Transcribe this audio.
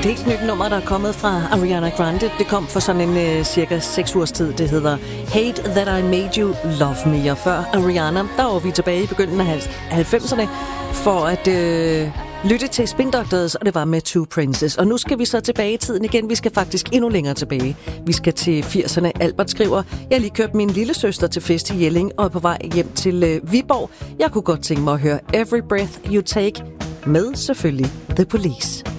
Et helt nyt nummer, der er kommet fra Ariana Grande. Det kom for sådan en cirka 6 ugers tid. Det hedder Hate That I Made You Love Me. Og før Ariana, der var vi tilbage i begyndelsen af 90'erne for at lytte til Spin Doctors, og det var med Two Princes. Og nu skal vi så tilbage i tiden igen. Vi skal faktisk endnu længere tilbage. Vi skal til 80'erne. Albert skriver, jeg har lige kørt min lille søster til fest i Jelling og er på vej hjem til Viborg. Jeg kunne godt tænke mig at høre Every Breath You Take med selvfølgelig The Police.